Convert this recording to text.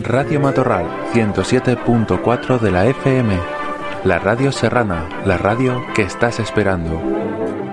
Radio Matorral 107.4 de la FM. La radio serrana, la radio que estás esperando.